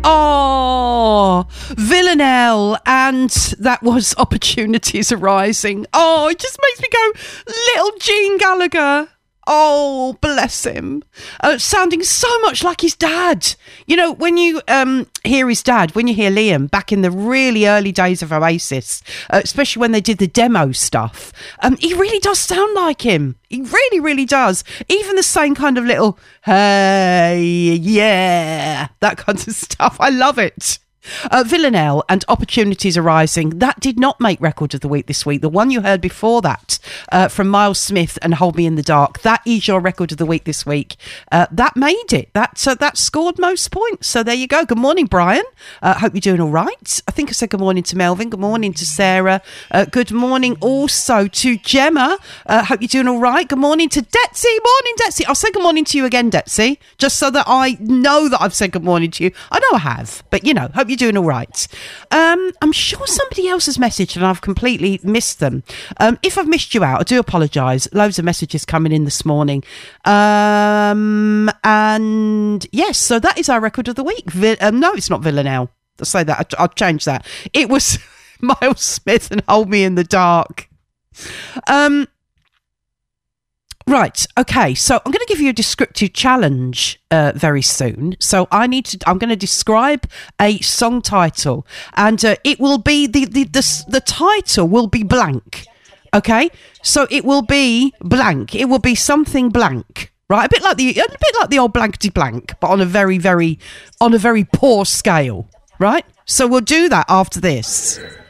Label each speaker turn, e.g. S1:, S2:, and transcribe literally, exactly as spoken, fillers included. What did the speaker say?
S1: Oh, Villanelle, and that was Opportunities Arising. Oh, it just makes me go, little Gene Gallagher. Oh, bless him. Uh, sounding so much like his dad. You know, when you um, hear his dad, when you hear Liam back in the really early days of Oasis, uh, especially when they did the demo stuff, um, he really does sound like him. He really, really does. Even the same kind of little, hey, yeah, that kind of stuff. I love it. Uh, Villanelle and Opportunities Arising, that did not make Record of the Week this week. The one you heard before that uh, from Miles Smith and Hold Me in the Dark, that is your Record of the Week this week. Uh, that made it. That, uh, that scored most points. So there you go. Good morning, Brian. Uh, hope you're doing all right. I think I said good morning to Melvin. Good morning to Sarah. Uh, good morning also to Gemma. Uh, hope you're doing all right. Good morning to Detsy. Morning, Detsy. I'll say good morning to you again, Detsy, just so that I know that I've said good morning to you. I know I have, but you know, hope you doing all right. Um, I'm sure somebody else has messaged and I've completely missed them. Um, if I've missed you out, I do apologise. Loads of messages coming in this morning. Um, and yes, so that is our Record of the Week. Vi- um, no, it's not Villanelle. I'll say that. I- I'll change that. It was Miles Smith and Hold Me in the Dark. Um, Right, okay, so I'm going to give you a descriptive challenge uh, very soon. So I need to, I'm going to describe a song title, and uh, it will be, the, the, the, the title will be blank, okay? So it will be blank, it will be something blank, right? A bit like the, a bit like the old blankety blank, but on a very, very, on a very poor scale, right? So we'll do that after this.